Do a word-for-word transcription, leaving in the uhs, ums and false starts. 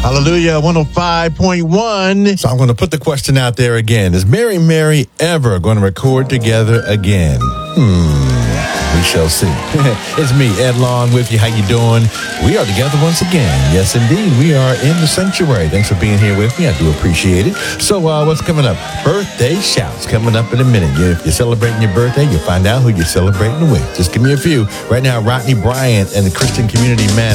Hallelujah, one oh five point one. So I'm going to put the question out there again. Is Mary Mary ever going to record together again? Hmm. We shall see. It's me, Ed Long, with you. How you doing? We are together once again. Yes, indeed. We are in the sanctuary. Thanks for being here with me. I do appreciate it. So uh, what's coming up? Birthday shouts coming up in a minute. Yeah, if you're celebrating your birthday, you'll find out who you're celebrating with. Just give me a few. Right now, Rodney Bryant and the Christian Community Man